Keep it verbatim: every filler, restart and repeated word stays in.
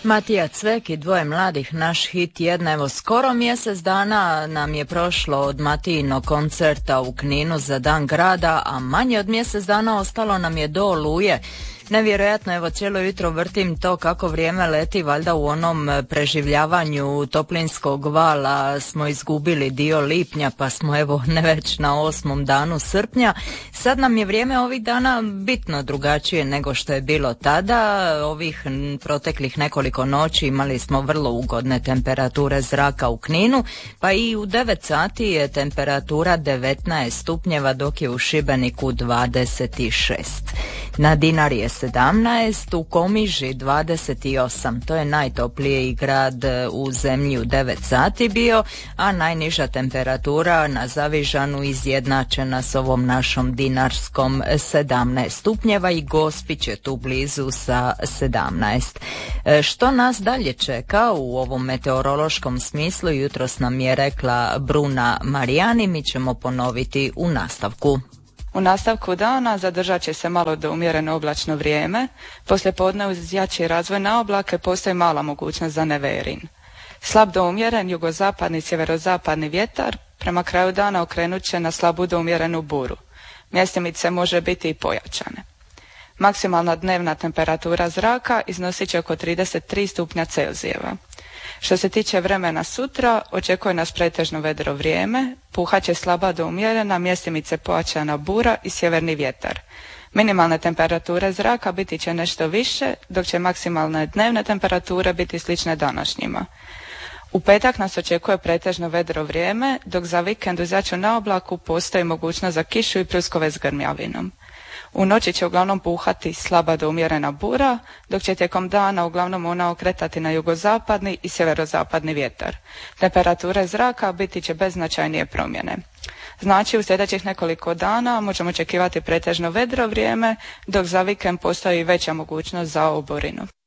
Matija Cvek i dvoje mladih, naš hit tjedna. Evo, skoro mjesec dana nam je prošlo od Matijinog koncerta u Kninu za Dan grada, a manje od mjesec dana ostalo nam je do Oluje. Nevjerojatno, evo cijelo jutro vrtim to kako vrijeme leti, valjda u onom preživljavanju toplinskog vala smo izgubili dio lipnja, pa smo evo ne već na osmom danu srpnja. Sad nam je vrijeme ovih dana bitno drugačije nego što je bilo tada. Ovih proteklih nekoliko noći imali smo vrlo ugodne temperature zraka u Kninu, pa i u devet sati je temperatura devetnaest stupnjeva, dok je u Šibeniku dvadeset šest. Na Dinari je sedamnaest, u Komiži dvadeset osam, to je najtopliji grad u zemlji u devet sati bio, a najniža temperatura na Zavižanu izjednačena s ovom našom dinarskom sedamnaest stupnjeva i Gospić je tu blizu sa sedamnaest. Što nas dalje čeka u ovom meteorološkom smislu, jutros nam je rekla Bruna Marijani, mi ćemo ponoviti u nastavku. U nastavku dana zadržat će se malo do umjereno oblačno vrijeme, poslije podne uz jači razvoj na oblake postoji mala mogućnost za neverin. Slab do umjeren jugozapadni sjeverozapadni vjetar prema kraju dana okrenut će na slabu do umjerenu buru. Mjestimice može biti i pojačane. Maksimalna dnevna temperatura zraka iznosit će oko trideset tri stupnja Celzijeva. Što se tiče vremena sutra, očekuje nas pretežno vedro vrijeme, puhat će slaba do umjerena, mjestimice pojačana bura i sjeverni vjetar. Minimalne temperature zraka biti će nešto više, dok će maksimalne dnevne temperature biti slične današnjima. U petak nas očekuje pretežno vedro vrijeme, dok za vikend uz jaču na oblaku postoji mogućnost za kišu i pljuskove s grmljavinom. U noći će uglavnom puhati slaba do umjerena bura, dok će tijekom dana uglavnom ona okretati na jugozapadni i sjeverozapadni vjetar. Temperature zraka biti će bez značajnije promjene. Znači, u sljedećih nekoliko dana možemo očekivati pretežno vedro vrijeme, dok za vikend postoji veća mogućnost za oborinu.